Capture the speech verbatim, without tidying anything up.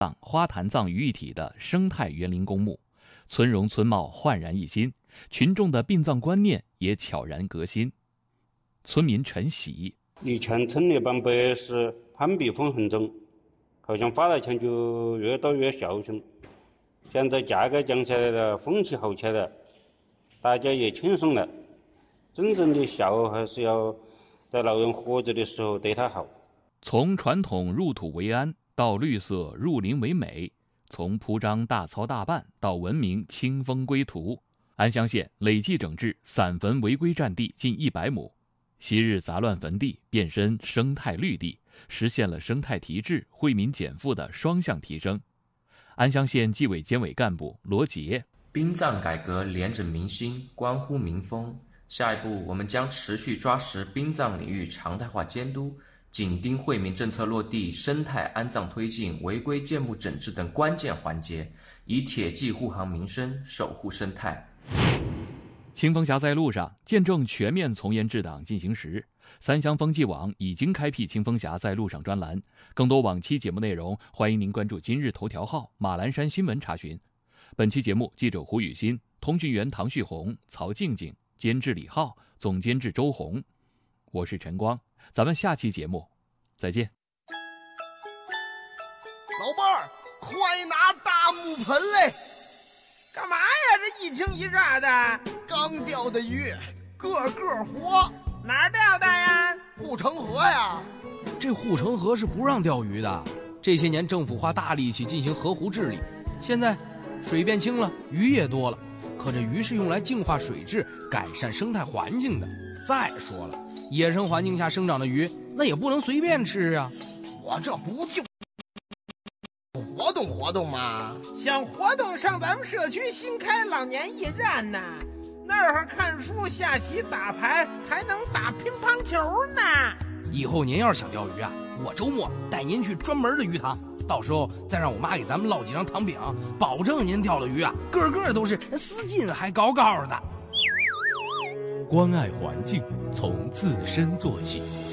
花坛藏于一体的生态园林公墓，村容村貌焕然一新，群众的殡葬观念也悄然革新。村民陈喜： 以前村里版本是攀比分很重，好像发了钱就越多越孝顺，现在价格降下来了，风气好起来了，大家也轻松了。真正的孝还是要在老人活着的时候对他好。 从传统入土为安到绿色入林为美，从铺张大操大办到文明清风归途，安乡县累计整治散坟违规占地近一百亩，昔日杂乱坟地变身生态绿地，实现了生态提质、惠民减负的双向提升。安乡县纪委监委干部罗杰： 殡葬改革连着民心，关乎民风。下一步，我们将持续抓实殡葬领域常态化监督，紧盯惠民政策落地、生态安葬推进、违规建墓整治等关键环节，以铁骑护航民生，守护生态。 清风峡在路上，见证全面从严治党进行时。三湘风纪网已经开辟清风峡在路上专栏，更多往期节目内容，欢迎您关注今日头条号、马栏山新闻查询。本期节目，记者胡雨欣，通讯员唐旭红、曹静静，监制李浩，总监制周红。我是陈光，咱们下期节目再见。 老伴儿，快拿大木盆来！ 干嘛呀？这一惊一乍的。 刚钓的鱼，个个活。 哪儿钓的呀？ 护城河呀。 这护城河是不让钓鱼的。这些年政府花大力气进行河湖治理，现在水变清了，鱼也多了。可这鱼是用来净化水质、改善生态环境的。再说了，野生环境下生长的鱼，那也不能随便吃啊。 我这不就活动活动吗？ 想活动上咱们社区新开老年驿站呢，那儿看书、下棋、打牌，还能打乒乓球呢。 以后您要是想钓鱼啊，我周末带您去专门的鱼塘，到时候再让我妈给咱们烙几张糖饼，保证您钓的鱼啊，个个都是丝劲还高高的。 关爱环境，从自身做起。